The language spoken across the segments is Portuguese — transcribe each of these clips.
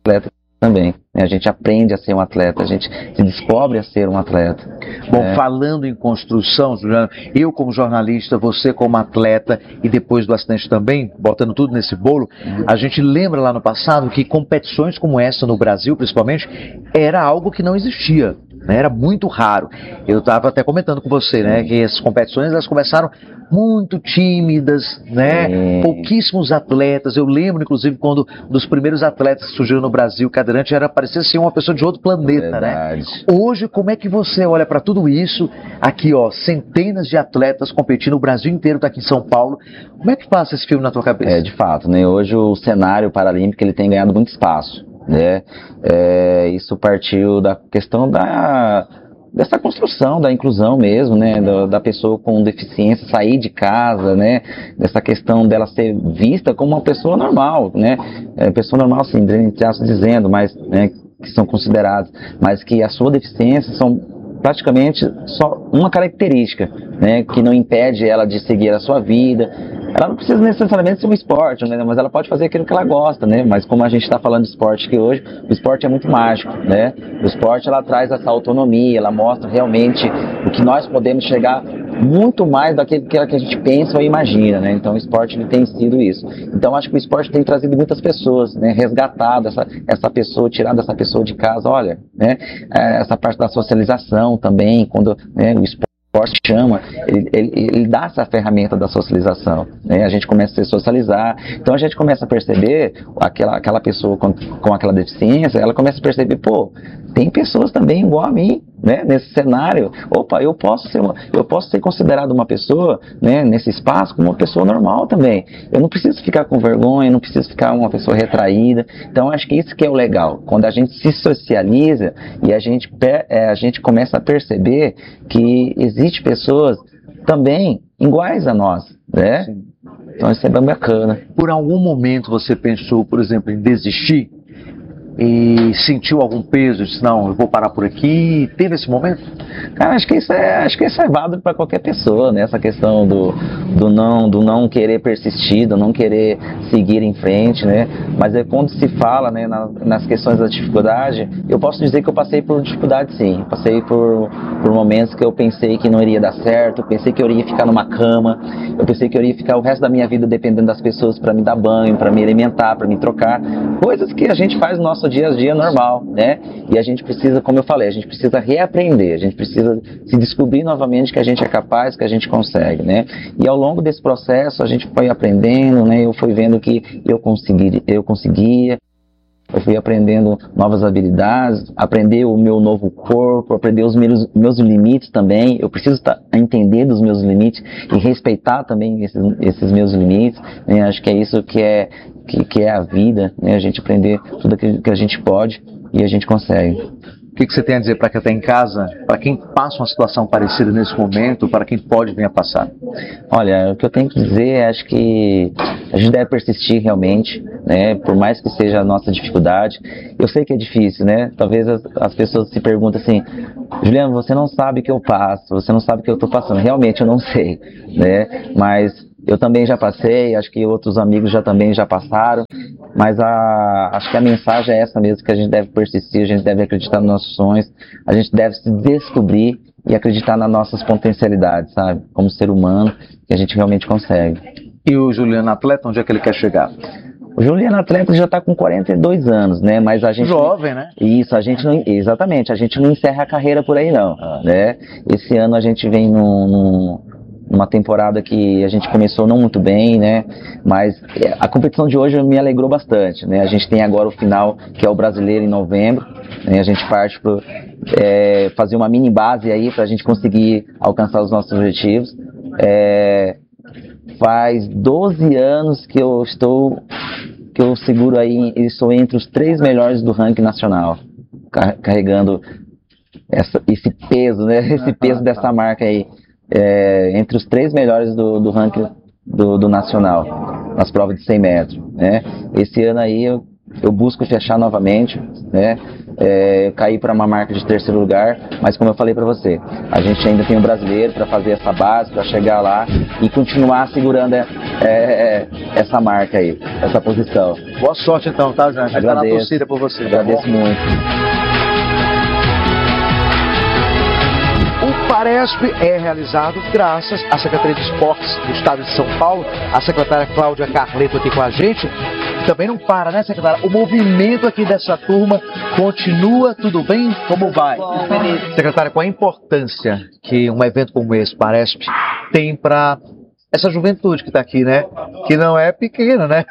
atleta também, né? A gente aprende a ser um atleta, a gente se descobre a ser um atleta. Bom, falando em construção, Juliano, eu como jornalista, você como atleta e depois do acidente também, botando tudo nesse bolo, a gente lembra lá no passado que competições como essa no Brasil, principalmente, era algo que não existia, né? Era muito raro. Eu estava até comentando com você, né, que essas competições elas começaram muito tímidas, né? Pouquíssimos atletas. Eu lembro, inclusive, quando um dos primeiros atletas que surgiram no Brasil, cadeirante, parecia ser uma pessoa de outro planeta, né? Hoje, como é que você olha para tudo isso? Aqui, ó, centenas de atletas competindo, o Brasil inteiro está aqui em São Paulo. Como é que passa esse filme na tua cabeça? De fato, né? Hoje o cenário paralímpico ele tem ganhado muito espaço, né? Isso partiu da questão dessa construção, da inclusão mesmo, né, da pessoa com deficiência sair de casa, né, dessa questão dela ser vista como uma pessoa normal, né, pessoa normal sim, dizendo, mas, né, que são consideradas, mas que a sua deficiência são praticamente só uma característica, né, que não impede ela de seguir a sua vida. Ela não precisa necessariamente ser um esporte, né, mas ela pode fazer aquilo que ela gosta, né, mas como a gente está falando de esporte aqui hoje, o esporte é muito mágico, né, o esporte ela traz essa autonomia, ela mostra realmente o que nós podemos chegar muito mais daquilo que a gente pensa ou imagina, né, então o esporte ele tem sido isso. Então acho que o esporte tem trazido muitas pessoas, né, resgatado essa pessoa, tirado essa pessoa de casa, olha, né, essa parte da socialização também, quando, né, o esporte chama, ele dá essa ferramenta da socialização, né? A gente começa a se socializar, então a gente começa a perceber aquela pessoa com aquela deficiência, ela começa a perceber, pô, tem pessoas também igual a mim, né? Nesse cenário, opa, eu posso ser considerado uma pessoa, né, nesse espaço como uma pessoa normal também, eu não preciso ficar com vergonha, não preciso ficar uma pessoa retraída. Então acho que isso que é o legal, quando a gente se socializa e a gente começa a perceber que existe pessoas também iguais a nós, né? Sim. Então isso é bem bacana. Por algum momento você pensou, por exemplo, em desistir? E sentiu algum peso? Disse, não, eu vou parar por aqui. Teve esse momento? Cara, acho que isso é válido para qualquer pessoa, né? Essa questão do não querer persistir, do não querer seguir em frente, né? Mas quando se fala, né, nas questões da dificuldade, eu posso dizer que eu passei por dificuldade, sim. Passei por momentos que eu pensei que não iria dar certo, pensei que eu iria ficar numa cama, eu pensei que eu iria ficar o resto da minha vida dependendo das pessoas para me dar banho, para me alimentar, para me trocar, coisas que a gente faz no nosso dia a dia normal, né? E a gente precisa, como eu falei, a gente precisa reaprender, a gente precisa se descobrir novamente que a gente é capaz, que a gente consegue, né? E ao longo desse processo a gente foi aprendendo, né? Eu fui vendo que eu conseguia, eu fui aprendendo novas habilidades, aprender o meu novo corpo, aprender os meus limites também. Eu preciso entender dos meus limites e respeitar também esses meus limites, né? Acho que é isso que é a vida, né? A gente aprender tudo aquilo que a gente pode e a gente consegue. O que você tem a dizer para quem está em casa, para quem passa uma situação parecida nesse momento, para quem pode vir a passar? Olha, o que eu tenho que dizer é, acho que a gente deve persistir realmente, né? Por mais que seja a nossa dificuldade. Eu sei que é difícil, né? Talvez as pessoas se perguntem assim, Juliano, você não sabe o que eu passo, você não sabe o que eu estou passando. Realmente eu não sei, né? Mas eu também já passei, acho que outros amigos também já passaram, mas acho que a mensagem é essa mesmo, que a gente deve persistir, a gente deve acreditar nos nossos sonhos, a gente deve se descobrir e acreditar nas nossas potencialidades, sabe? Como ser humano, que a gente realmente consegue. E o Juliano atleta, onde é que ele quer chegar? O Juliano atleta já está com 42 anos, né? Mas a gente... Jovem, né? Isso, exatamente, a gente não encerra a carreira por aí não, né? Esse ano a gente vem numa temporada que a gente começou não muito bem, né? Mas a competição de hoje me alegrou bastante, né? A gente tem agora o final, que é o brasileiro em novembro, né? A gente parte para fazer uma mini base aí para a gente conseguir alcançar os nossos objetivos. Faz 12 anos que eu seguro aí, estou entre os 3 melhores do ranking nacional, carregando esse peso, né? Esse peso dessa marca aí. Entre os 3 melhores do ranking do nacional, nas provas de 100 metros, né? Esse ano aí eu busco fechar novamente, né? Cair para uma marca de 3º lugar, mas como eu falei para você, a gente ainda tem o brasileiro para fazer essa base, para chegar lá e continuar segurando essa marca aí, essa posição. Boa sorte então, tá, Jean? A gente tá na torcida por você. Agradeço muito. O Paresp é realizado graças à Secretaria de Esportes do Estado de São Paulo, a secretária Cláudia Carleto aqui com a gente. Também não para, né, secretária? O movimento aqui dessa turma continua, tudo bem? Como vai? Bom, beleza. Secretária, qual a importância que um evento como esse, Paresp, tem para essa juventude que está aqui, né? Que não é pequena, né?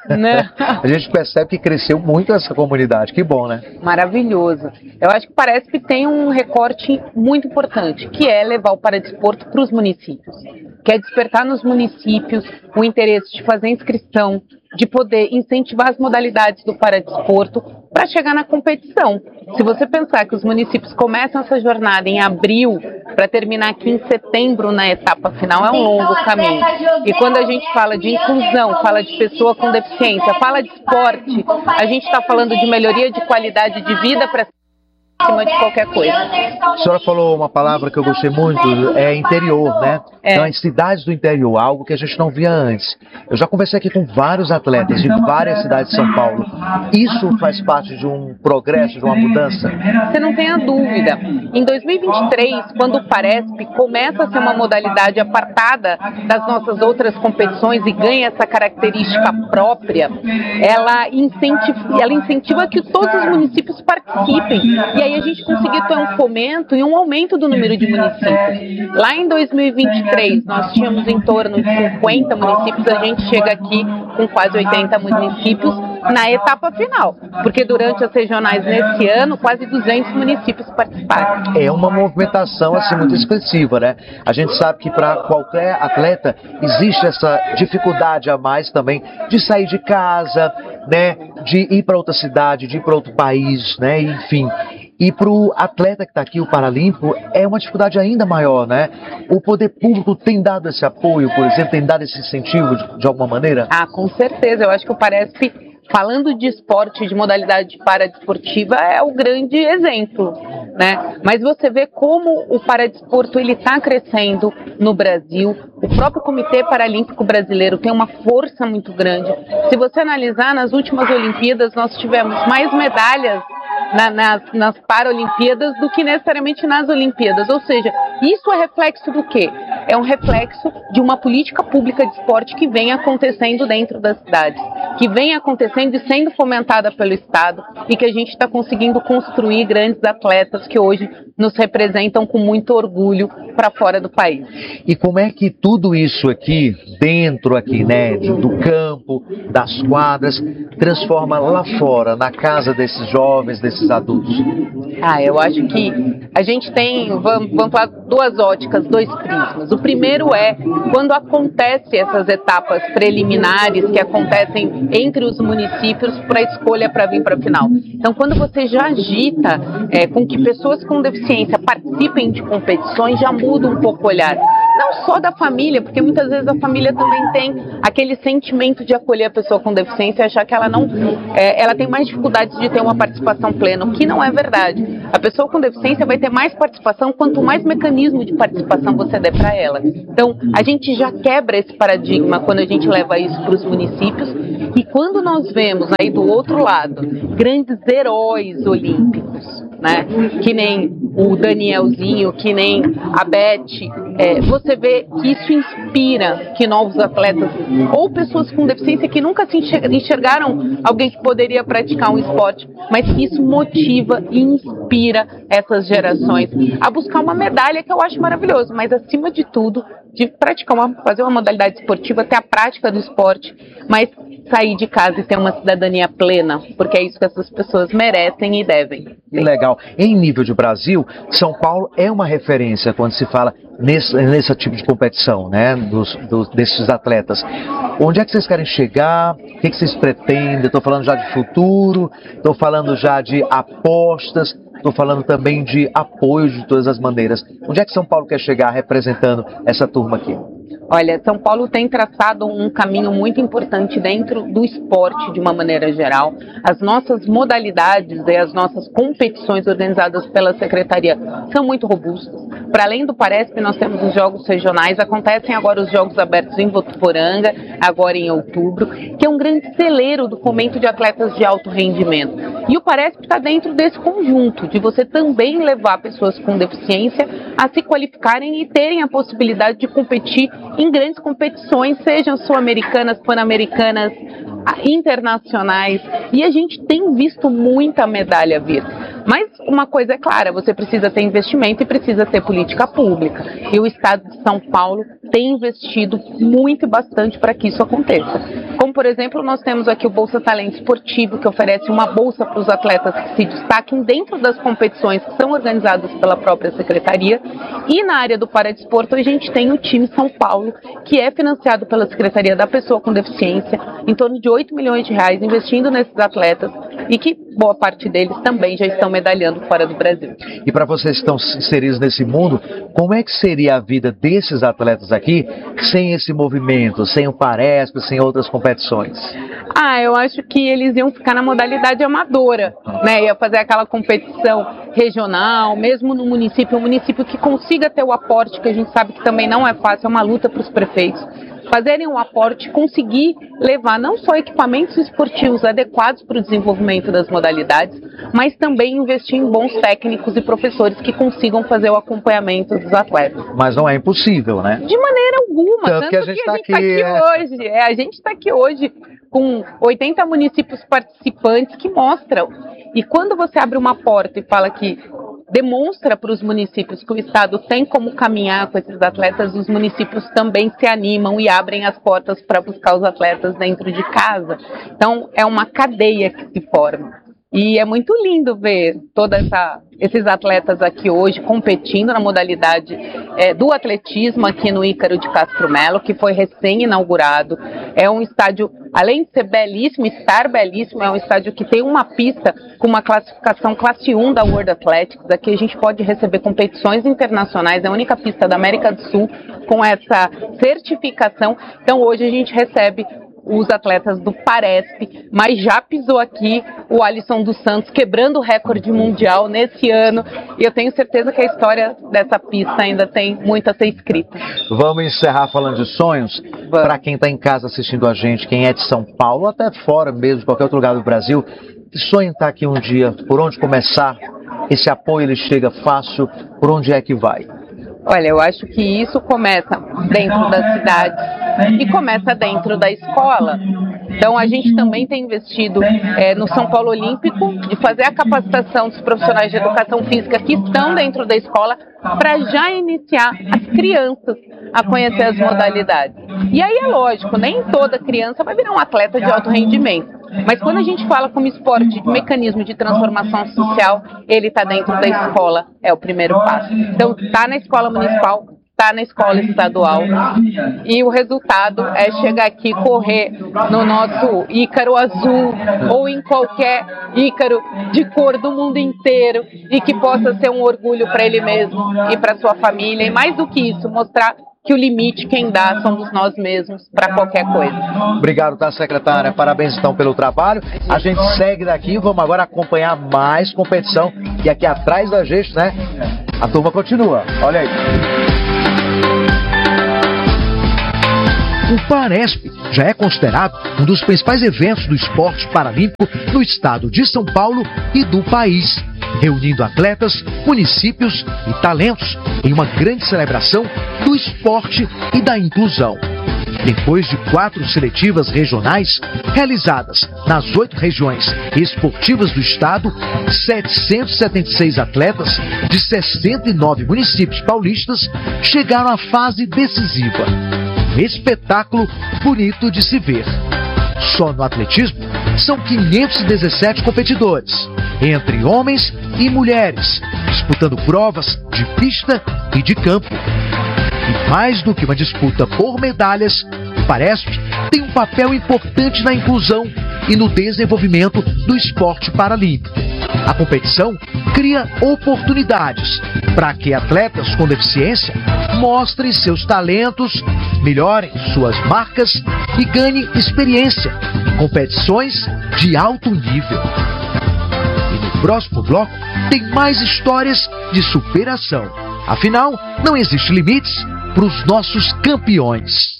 A gente percebe que cresceu muito essa comunidade. Que bom, né? Maravilhoso. Eu acho que parece que tem um recorte muito importante, que é levar o paradesporto para os municípios. Que é despertar nos municípios o interesse de fazer inscrição, de poder incentivar as modalidades do paradesporto para chegar na competição. Se você pensar que os municípios começam essa jornada em abril para terminar aqui em setembro na etapa final, é um longo caminho. E quando a gente fala de inclusão, fala de pessoa com deficiência, fala de esporte, a gente está falando de melhoria de qualidade de vida para acima de qualquer coisa. A senhora falou uma palavra que eu gostei muito, é interior, né? Então, as cidades do interior, algo que a gente não via antes. Eu já conversei aqui com vários atletas de várias cidades de São Paulo. Isso faz parte de um progresso, de uma mudança? Você não tenha dúvida. Em 2023, quando o Paresp começa a ser uma modalidade apartada das nossas outras competições e ganha essa característica própria, ela incentiva que todos os municípios participem. E aí a gente conseguiu ter um fomento e um aumento do número de municípios. Lá em 2023, nós tínhamos em torno de 50 municípios, a gente chega aqui com quase 80 municípios na etapa final, porque durante as regionais nesse ano, quase 200 municípios participaram. É uma movimentação assim muito expressiva, né? A gente sabe que para qualquer atleta existe essa dificuldade a mais também de sair de casa, né? De ir para outra cidade, de ir para outro país, né? Enfim. E para o atleta que está aqui, o paralímpico, é uma dificuldade ainda maior, né? O poder público tem dado esse apoio, por exemplo, tem dado esse incentivo de alguma maneira? Ah, com certeza. Eu acho que o Paresp, falando de esporte, de modalidade paradesportiva, é o grande exemplo, né? Mas você vê como o paradesporto ele está crescendo no Brasil. O próprio Comitê Paralímpico Brasileiro tem uma força muito grande. Se você analisar, nas últimas Olimpíadas, nós tivemos mais medalhas nas Paralimpíadas do que necessariamente nas Olimpíadas. Ou seja, isso é reflexo do quê? É um reflexo de uma política pública de esporte que vem acontecendo dentro das cidades, que vem acontecendo e sendo fomentada pelo Estado e que a gente está conseguindo construir grandes atletas que hoje nos representam com muito orgulho para fora do país. E como é que tudo isso aqui, dentro aqui, né, do campo, das quadras, transforma lá fora, na casa desses jovens, desses adultos? Ah, eu acho que a gente tem, vamos falar, duas óticas, dois prismas. O primeiro é quando acontecem essas etapas preliminares que acontecem entre os municípios para a escolha para vir para a final. Então, quando você já agita com que pessoas com deficiência participem de competições, já muda um pouco o olhar. Não só da família, porque muitas vezes a família também tem aquele sentimento de acolher a pessoa com deficiência e achar que ela não, ela tem mais dificuldades de ter uma participação plena, o que não é verdade. A pessoa com deficiência vai ter mais participação quanto mais mecanismo de participação você der para ela. Então, a gente já quebra esse paradigma quando a gente leva isso para os municípios e quando nós vemos aí do outro lado grandes heróis olímpicos, né? Que nem o Danielzinho, que nem a Beth, você vê que isso inspira que novos atletas ou pessoas com deficiência que nunca se enxergaram alguém que poderia praticar um esporte, mas que isso motiva e inspira essas gerações a buscar uma medalha, que eu acho maravilhoso, mas acima de tudo, de praticar fazer uma modalidade esportiva, ter a prática do esporte, mas sair de casa e ter uma cidadania plena, porque é isso que essas pessoas merecem e devem. Que legal. Em nível de Brasil, São Paulo é uma referência quando se fala nesse tipo de competição, né, desses atletas. Onde é que vocês querem chegar? O que vocês pretendem? Estou falando já de futuro, estou falando já de apostas, estou falando também de apoio de todas as maneiras. Onde é que São Paulo quer chegar representando essa turma aqui? Olha, São Paulo tem traçado um caminho muito importante dentro do esporte de uma maneira geral. as nossas modalidades e as nossas competições organizadas pela Secretaria são muito robustas. Para além do Paresp, nós temos os Jogos Regionais, acontecem agora os Jogos Abertos em Votuporanga, agora em outubro, que é um grande celeiro do fomento de atletas de alto rendimento. E o Paresp está dentro desse conjunto, de você também levar pessoas com deficiência a se qualificarem e terem a possibilidade de competir em grandes competições, sejam sul-americanas, pan-americanas, internacionais, e a gente tem visto muita medalha vir. Mas uma coisa é clara, você precisa ter investimento e precisa ter política pública. E o Estado de São Paulo tem investido muito e bastante para que isso aconteça. Como, por exemplo, nós temos aqui o Bolsa Talento Esportivo, que oferece uma bolsa para os atletas que se destaquem dentro das competições que são organizadas pela própria Secretaria. E na área do paradesporto, a gente tem o time São Paulo, que é financiado pela Secretaria da Pessoa com Deficiência, em torno de 8 milhões de reais investindo nesses atletas, e que boa parte deles também já estão medalhando fora do Brasil. E para vocês que estão inseridos nesse mundo, como é que seria a vida desses atletas aqui sem esse movimento, sem o Paresp, sem outras competições? Eu acho que eles iam ficar na modalidade amadora, né? Ia fazer aquela competição regional, mesmo no município, um município que consiga ter o aporte, que a gente sabe que também não é fácil, é uma luta para os prefeitos. Fazerem um aporte, conseguir levar não só equipamentos esportivos adequados para o desenvolvimento das modalidades, mas também investir em bons técnicos e professores que consigam fazer o acompanhamento dos atletas. Mas não é impossível, né? De maneira alguma. Tanto que a gente está aqui hoje. A gente está aqui hoje com 80 municípios participantes que mostram. E quando você abre uma porta e fala que demonstra para os municípios que o Estado tem como caminhar com esses atletas, os municípios também se animam e abrem as portas para buscar os atletas dentro de casa. Então, é uma cadeia que se forma. E é muito lindo ver todos esses atletas aqui hoje competindo na modalidade do atletismo aqui no Ícaro de Castro Melo, que foi recém-inaugurado. É um estádio, além de ser belíssimo, estar belíssimo, é um estádio que tem uma pista com uma classificação classe 1 da World Athletics. Aqui a gente pode receber competições internacionais, é a única pista da América do Sul com essa certificação. Então hoje a gente recebe os atletas do Paresp, mas já pisou aqui o Alisson dos Santos, quebrando o recorde mundial nesse ano, e eu tenho certeza que a história dessa pista ainda tem muito a ser escrita. Vamos encerrar falando de sonhos. Para quem está em casa assistindo a gente, quem é de São Paulo, até fora mesmo, qualquer outro lugar do Brasil, que sonha estar aqui um dia, por onde começar? Esse apoio ele chega fácil, por onde é que vai? Olha, eu acho que isso começa dentro das cidades e começa dentro da escola. Então, a gente também tem investido no São Paulo Olímpico, de fazer a capacitação dos profissionais de educação física que estão dentro da escola, para já iniciar as crianças a conhecer as modalidades. E aí é lógico, nem toda criança vai virar um atleta de alto rendimento. Mas quando a gente fala como esporte de mecanismo de transformação social, ele está dentro da escola, é o primeiro passo. Então, está na escola municipal, está na escola estadual, e o resultado é chegar aqui, correr no nosso Ícaro azul, ou em qualquer Ícaro de cor do mundo inteiro, e que possa ser um orgulho para ele mesmo e para sua família, e mais do que isso, mostrar que o limite quem dá somos nós mesmos para qualquer coisa. Obrigado, tá, secretária? Parabéns então pelo trabalho. A gente segue daqui e vamos agora acompanhar mais competição, que aqui atrás da gente, né, a turma continua. Olha aí. O Paresp já é considerado um dos principais eventos do esporte paralímpico no estado de São Paulo e do país, reunindo atletas, municípios e talentos em uma grande celebração do esporte e da inclusão. Depois de 4 seletivas regionais realizadas nas 8 regiões esportivas do estado, 776 atletas de 69 municípios paulistas chegaram à fase decisiva. Espetáculo bonito de se ver. Só no atletismo são 517 competidores, entre homens e mulheres, disputando provas de pista e de campo. E mais do que uma disputa por medalhas, o Paresp tem um papel importante na inclusão e no desenvolvimento do esporte paralímpico. A competição cria oportunidades para que atletas com deficiência mostrem seus talentos, melhorem suas marcas e ganhem experiência competições de alto nível. E no próximo bloco tem mais histórias de superação. Afinal, não existe limites para os nossos campeões.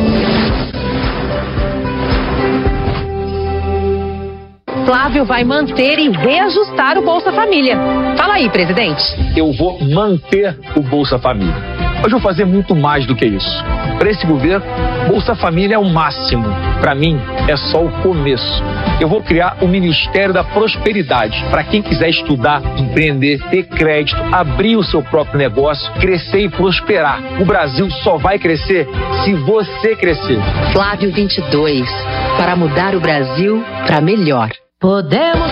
Flávio vai manter e reajustar o Bolsa Família. Fala aí, presidente. Eu vou manter o Bolsa Família. Mas vou fazer muito mais do que isso. Para esse governo, Bolsa Família é o máximo. Para mim, é só o começo. Eu vou criar o Ministério da Prosperidade. Para quem quiser estudar, empreender, ter crédito, abrir o seu próprio negócio, crescer e prosperar. O Brasil só vai crescer se você crescer. Flávio 22. Para mudar o Brasil para melhor. Podemos